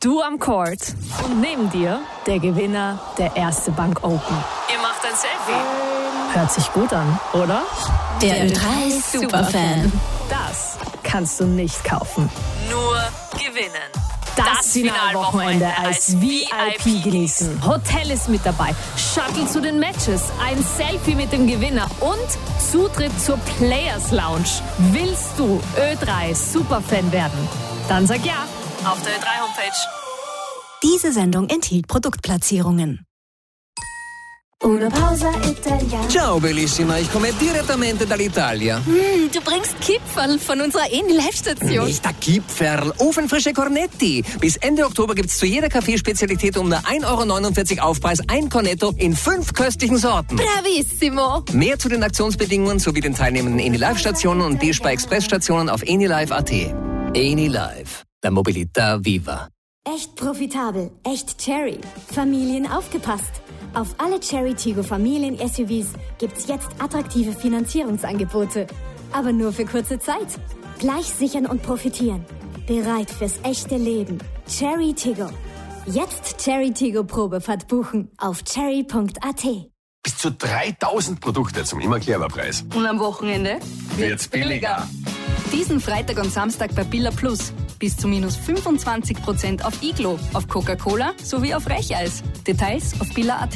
Du am Court und neben dir der Gewinner der Erste Bank Open. Ihr macht ein Selfie. Hört sich gut an, oder? Der Ö3 Superfan. Das kannst du nicht kaufen. Nur gewinnen. Das Finalwochenende als VIP genießen. Hotel ist mit dabei, Shuttle zu den Matches, ein Selfie mit dem Gewinner und Zutritt zur Players Lounge. Willst du Ö3 Superfan werden? Dann sag ja auf der Ö3 Homepage. Diese Sendung enthielt Produktplatzierungen. Una pausa italiana. Ciao bellissima, ich komme direttamente dall'Italia. Du bringst Kipferl von unserer Eni-Live-Station. Nicht der Kipferl, ofenfrische Cornetti. Bis Ende Oktober gibt's zu jeder Kaffeespezialität um nur 1,49 € Aufpreis ein Cornetto in 5 köstlichen Sorten. Bravissimo. Mehr zu den Aktionsbedingungen sowie den teilnehmenden Eni-Live-Stationen und D-Spar Express-Stationen auf enilive.at. Eni-Live, la mobilità viva. Echt profitabel, echt Cherry. Familien aufgepasst. Auf alle Cherry Tiggo Familien-SUVs gibt's jetzt attraktive Finanzierungsangebote. Aber nur für kurze Zeit. Gleich sichern und profitieren. Bereit fürs echte Leben. Cherry Tiggo. Jetzt Cherry Tiggo Probefahrt buchen auf cherry.at. Bis zu 3000 Produkte zum immer Clever-Preis. Und am Wochenende Wird's billiger. Diesen Freitag und Samstag bei Billa Plus. Bis zu minus 25% auf Iglo, auf Coca-Cola sowie auf Recheis. Details auf billa.at.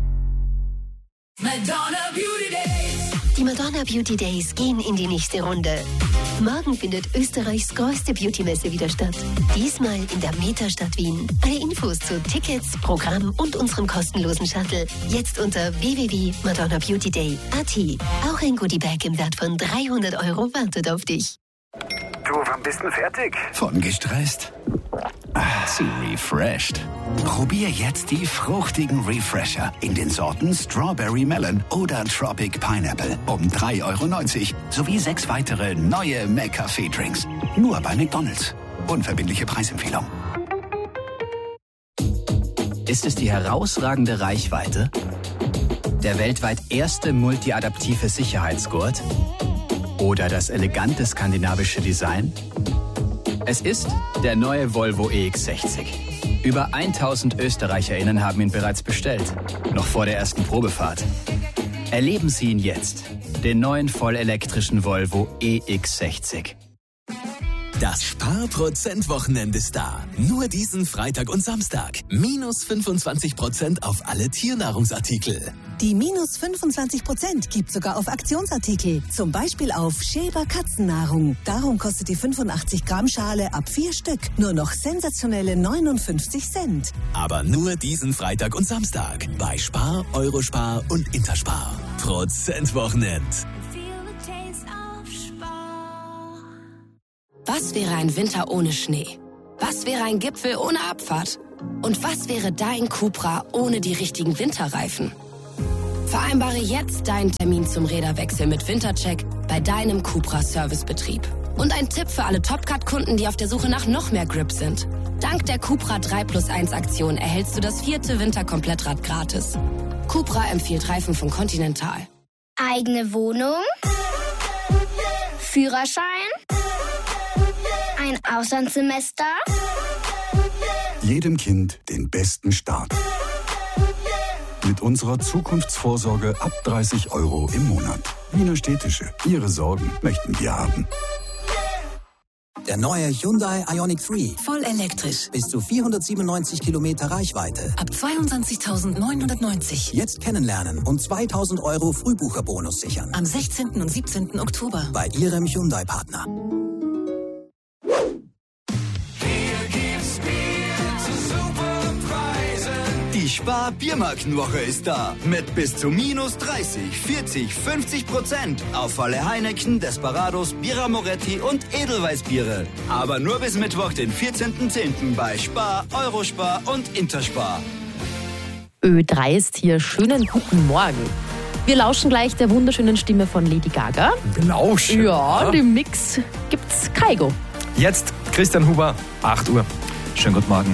Die Madonna Beauty Days gehen in die nächste Runde. Morgen findet Österreichs größte Beauty-Messe wieder statt. Diesmal in der Metastadt Wien. Alle Infos zu Tickets, Programm und unserem kostenlosen Shuttle jetzt unter www.madonnabeautyday.at. Auch ein Goodiebag im Wert von 300 € wartet auf dich. Du, wann bist du fertig? Von gestresst zu refreshed. Probier jetzt die fruchtigen Refresher in den Sorten Strawberry Melon oder Tropic Pineapple um 3,90 € sowie 6 weitere neue McCafé-Drinks. Nur bei McDonald's. Unverbindliche Preisempfehlung. Ist es die herausragende Reichweite? Der weltweit erste multiadaptive Sicherheitsgurt? Oder das elegante skandinavische Design? Es ist der neue Volvo EX60. Über 1000 ÖsterreicherInnen haben ihn bereits bestellt, noch vor der ersten Probefahrt. Erleben Sie ihn jetzt, den neuen vollelektrischen Volvo EX60. Das Sparprozent-Wochenende ist da. Nur diesen Freitag und Samstag. Minus 25% auf alle Tiernahrungsartikel. Die minus 25% gibt sogar auf Aktionsartikel. Zum Beispiel auf Schäber Katzennahrung. Darum kostet die 85 Gramm Schale ab 4 Stück nur noch sensationelle 59 Cent. Aber nur diesen Freitag und Samstag. Bei Spar, Eurospar und Interspar. Prozentwochenend. Was wäre ein Winter ohne Schnee? Was wäre ein Gipfel ohne Abfahrt? Und was wäre dein Cupra ohne die richtigen Winterreifen? Vereinbare jetzt deinen Termin zum Räderwechsel mit Wintercheck bei deinem Cupra Servicebetrieb. Und ein Tipp für alle Topcat-Kunden, die auf der Suche nach noch mehr Grip sind. Dank der Cupra 3+1 Aktion erhältst du das 4. Winterkomplettrad gratis. Cupra empfiehlt Reifen von Continental. Eigene Wohnung? Führerschein? Ein Auslandssemester? Jedem Kind den besten Start. Mit unserer Zukunftsvorsorge ab 30 € im Monat. Wiener Städtische. Ihre Sorgen möchten wir haben. Der neue Hyundai Ioniq 3. Voll elektrisch. Bis zu 497 Kilometer Reichweite. Ab 22.990. Jetzt kennenlernen und 2.000 € Frühbucherbonus sichern. Am 16. und 17. Oktober. Bei Ihrem Hyundai-Partner. Die Spar-Biermarkenwoche ist da. Mit bis zu minus 30, 40, 50% auf alle Heineken, Desperados, Birra Moretti und Edelweißbiere. Aber nur bis Mittwoch, den 14.10. bei Spar, Eurospar und Interspar. Ö3 ist hier. Schönen guten Morgen. Wir lauschen gleich der wunderschönen Stimme von Lady Gaga. Lauschen? Ja, im Mix gibt's Kaigo. Jetzt Christian Huber, 8 Uhr. Schönen guten Morgen.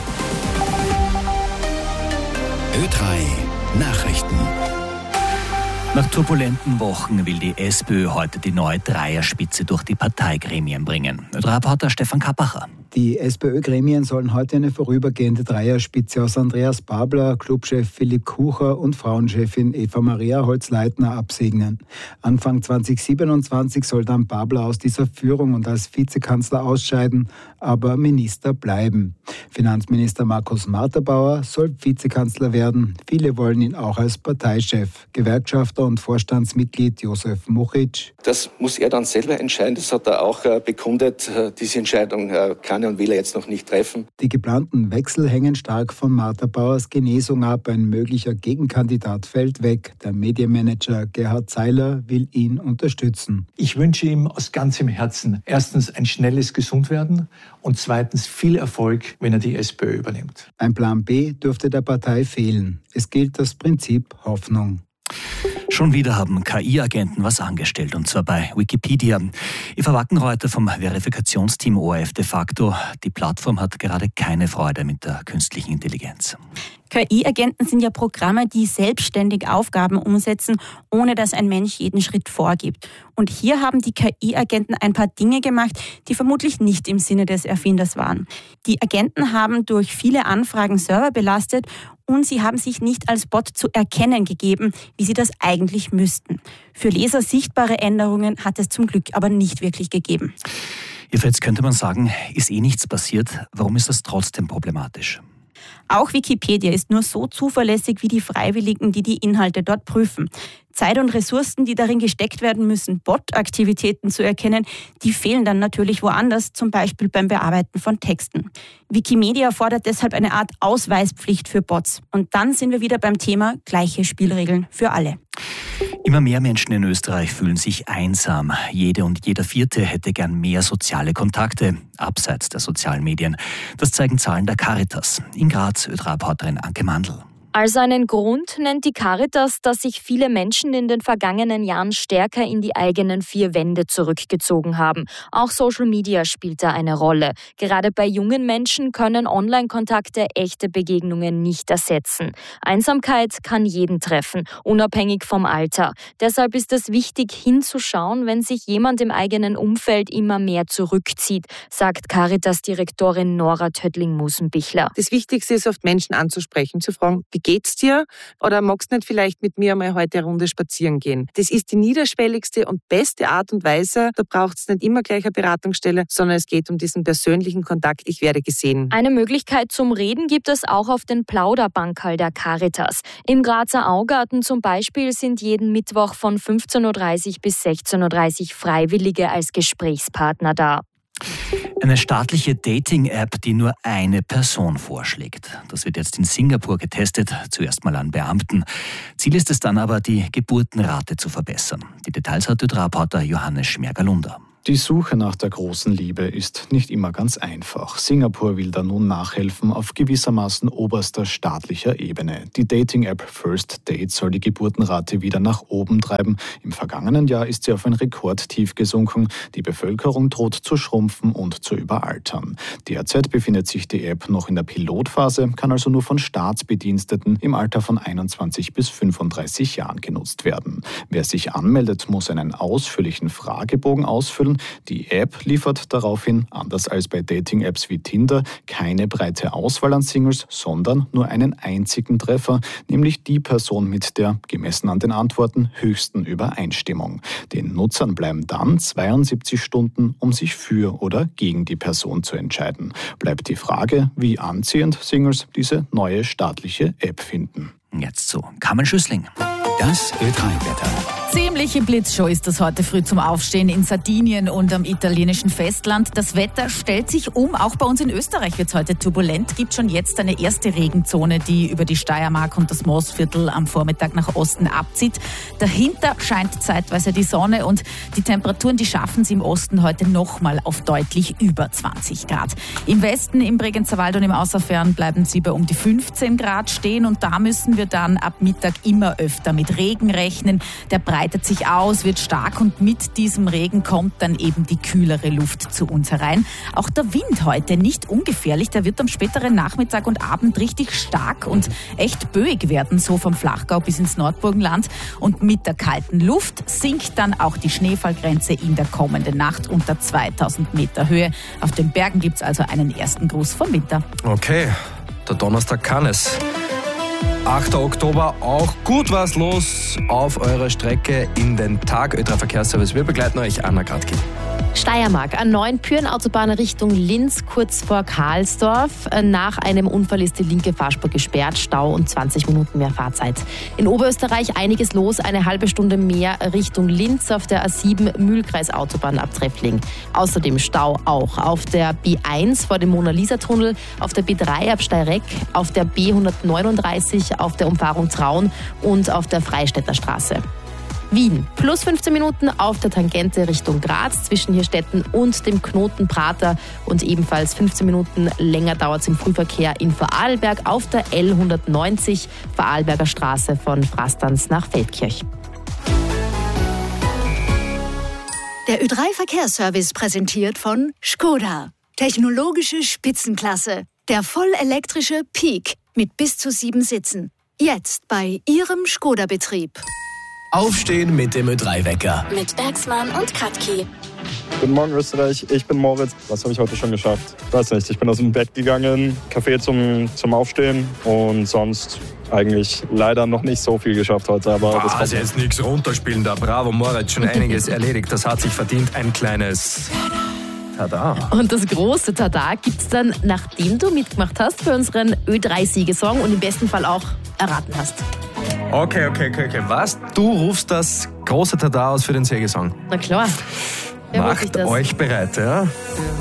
Ö3 Nachrichten. Nach turbulenten Wochen will die SPÖ heute die neue Dreierspitze durch die Parteigremien bringen. Ö3-Reporter Stefan Kappacher. Die SPÖ-Gremien sollen heute eine vorübergehende Dreierspitze aus Andreas Babler, Clubchef Philipp Kucher und Frauenchefin Eva-Maria Holzleitner absegnen. Anfang 2027 soll dann Babler aus dieser Führung und als Vizekanzler ausscheiden, aber Minister bleiben. Finanzminister Markus Marterbauer soll Vizekanzler werden. Viele wollen ihn auch als Parteichef. Gewerkschafter und Vorstandsmitglied Josef Muchic. Das muss er dann selber entscheiden. Das hat er auch bekundet. Diese Entscheidung kann er und will er jetzt noch nicht treffen. Die geplanten Wechsel hängen stark von Marterbauers Genesung ab. Ein möglicher Gegenkandidat fällt weg. Der Medienmanager Gerhard Zeiler will ihn unterstützen. Ich wünsche ihm aus ganzem Herzen erstens ein schnelles Gesundwerden und zweitens viel Erfolg, wenn er die SPÖ übernimmt. Ein Plan B dürfte der Partei fehlen. Es gilt das Prinzip Hoffnung. Schon wieder haben KI-Agenten was angestellt, und zwar bei Wikipedia. Eva Wackenreuther vom Verifikationsteam ORF de facto. Die Plattform hat gerade keine Freude mit der künstlichen Intelligenz. KI-Agenten sind ja Programme, die selbstständig Aufgaben umsetzen, ohne dass ein Mensch jeden Schritt vorgibt. Und hier haben die KI-Agenten ein paar Dinge gemacht, die vermutlich nicht im Sinne des Erfinders waren. Die Agenten haben durch viele Anfragen Server belastet und sie haben sich nicht als Bot zu erkennen gegeben, wie sie das eigentlich müssten. Für Leser sichtbare Änderungen hat es zum Glück aber nicht wirklich gegeben. Jetzt könnte man sagen, ist nichts passiert. Warum ist das trotzdem problematisch? Auch Wikipedia ist nur so zuverlässig wie die Freiwilligen, die die Inhalte dort prüfen. Zeit und Ressourcen, die darin gesteckt werden müssen, Bot-Aktivitäten zu erkennen, die fehlen dann natürlich woanders, zum Beispiel beim Bearbeiten von Texten. Wikimedia fordert deshalb eine Art Ausweispflicht für Bots. Und dann sind wir wieder beim Thema gleiche Spielregeln für alle. Immer mehr Menschen in Österreich fühlen sich einsam. Jede und jeder Vierte hätte gern mehr soziale Kontakte, abseits der sozialen Medien. Das zeigen Zahlen der Caritas. In Graz, ÖDRA-Reporterin Anke Mandl. Als einen Grund nennt die Caritas, dass sich viele Menschen in den vergangenen Jahren stärker in die eigenen vier Wände zurückgezogen haben. Auch Social Media spielt da eine Rolle. Gerade bei jungen Menschen können Online-Kontakte echte Begegnungen nicht ersetzen. Einsamkeit kann jeden treffen, unabhängig vom Alter. Deshalb ist es wichtig, hinzuschauen, wenn sich jemand im eigenen Umfeld immer mehr zurückzieht, sagt Caritas-Direktorin Nora Töttling-Musenbichler. Das Wichtigste ist oft, Menschen anzusprechen, zu fragen, wie geht's dir? Oder magst du nicht vielleicht mit mir mal heute eine Runde spazieren gehen? Das ist die niederschwelligste und beste Art und Weise. Da braucht es nicht immer gleich eine Beratungsstelle, sondern es geht um diesen persönlichen Kontakt. Ich werde gesehen. Eine Möglichkeit zum Reden gibt es auch auf den Plauderbankerl der Caritas. Im Grazer Augarten zum Beispiel sind jeden Mittwoch von 15.30 Uhr bis 16.30 Uhr Freiwillige als Gesprächspartner da. Eine staatliche Dating-App, die nur eine Person vorschlägt. Das wird jetzt in Singapur getestet, zuerst mal an Beamten. Ziel ist es dann aber, die Geburtenrate zu verbessern. Die Details hat ÖDRA-Reporter Johannes Schmergalunder. Die Suche nach der großen Liebe ist nicht immer ganz einfach. Singapur will da nun nachhelfen auf gewissermaßen oberster staatlicher Ebene. Die Dating-App First Date soll die Geburtenrate wieder nach oben treiben. Im vergangenen Jahr ist sie auf ein Rekordtief gesunken. Die Bevölkerung droht zu schrumpfen und zu überaltern. Derzeit befindet sich die App noch in der Pilotphase, kann also nur von Staatsbediensteten im Alter von 21 bis 35 Jahren genutzt werden. Wer sich anmeldet, muss einen ausführlichen Fragebogen ausfüllen. Die App liefert daraufhin, anders als bei Dating-Apps wie Tinder, keine breite Auswahl an Singles, sondern nur einen einzigen Treffer, nämlich die Person mit der, gemessen an den Antworten, höchsten Übereinstimmung. Den Nutzern bleiben dann 72 Stunden, um sich für oder gegen die Person zu entscheiden. Bleibt die Frage, wie anziehend Singles diese neue staatliche App finden. Jetzt zu Carmen Schüssling. Das Ö3-Wetter. Ziemliche Blitzshow ist das heute früh zum Aufstehen in Sardinien und am italienischen Festland. Das Wetter stellt sich um. Auch bei uns in Österreich wird es heute turbulent. Gibt schon jetzt eine erste Regenzone, die über die Steiermark und das Moosviertel am Vormittag nach Osten abzieht. Dahinter scheint zeitweise die Sonne und die Temperaturen, die schaffen es im Osten heute nochmal auf deutlich über 20 Grad. Im Westen, im Bregenzer Wald und im Außerfern bleiben sie bei um die 15 Grad stehen und da müssen wir dann ab Mittag immer öfter mit Regen rechnen. Der Breite breitet sich aus, wird stark und mit diesem Regen kommt dann eben die kühlere Luft zu uns herein. Auch der Wind heute nicht ungefährlich, der wird am späteren Nachmittag und Abend richtig stark und echt böig werden, so vom Flachgau bis ins Nordburgenland. Und mit der kalten Luft sinkt dann auch die Schneefallgrenze in der kommenden Nacht unter 2000 Meter Höhe. Auf den Bergen gibt es also einen ersten Gruß vom Winter. Okay, der Donnerstag kann es. 8. Oktober, auch gut was los auf eurer Strecke in den Tag. Ö3 Verkehrsservice, wir begleiten euch, Anna Gradkin. Steiermark, A9 Pyrenautobahn Richtung Linz, kurz vor Karlsdorf. Nach einem Unfall ist die linke Fahrspur gesperrt, Stau und 20 Minuten mehr Fahrzeit. In Oberösterreich einiges los, eine halbe Stunde mehr Richtung Linz auf der A7 Mühlkreisautobahn ab Treffling. Außerdem Stau auch auf der B1 vor dem Mona-Lisa-Tunnel, auf der B3 ab Steyreck, auf der B139 auf der Umfahrung Traun und auf der Freistädter Straße. Wien, plus 15 Minuten auf der Tangente Richtung Graz zwischen Hirstetten und dem Knoten Prater und ebenfalls 15 Minuten länger dauert es im Frühverkehr in Vorarlberg auf der L190 Vorarlberger Straße von Frastanz nach Feldkirch. Der Ö3 Verkehrsservice präsentiert von Škoda. Technologische Spitzenklasse. Der vollelektrische Peak mit bis zu 7 Sitzen. Jetzt bei Ihrem Škoda-Betrieb. Aufstehen mit dem Ö3-Wecker. Mit Bergsmann und Kratki. Guten Morgen Österreich, ich bin Moritz. Was habe ich heute schon geschafft? Ich weiß nicht, ich bin aus dem Bett gegangen, Kaffee zum Aufstehen und sonst eigentlich leider noch nicht so viel geschafft heute. Aber das also jetzt nichts runterspielen da, bravo Moritz, schon einiges erledigt. Das hat sich verdient, ein kleines Tada. Und das große Tada gibt's dann, nachdem du mitgemacht hast für unseren Ö3-Siegesong und im besten Fall auch erraten hast. Okay. Was? Du rufst das große Tada aus für den Siegesong? Na klar. Macht euch bereit, ja?